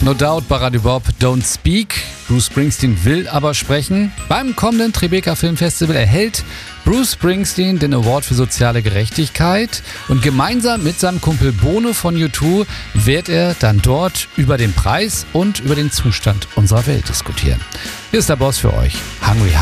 No Doubt bei Radio Bob, Don't Speak. Bruce Springsteen will aber sprechen. Beim kommenden Tribeca Film Festival erhält Bruce Springsteen den Award für soziale Gerechtigkeit und gemeinsam mit seinem Kumpel Bono von U2 wird er dann dort über den Preis und über den Zustand unserer Welt diskutieren. Hier ist der Boss für euch, Hungry